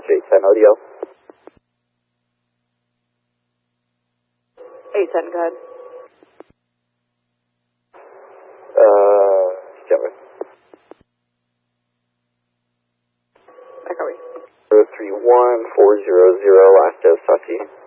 Roger 810 ODO. 810, go ahead. Gentlemen. Back are we? 031400, last talk to you.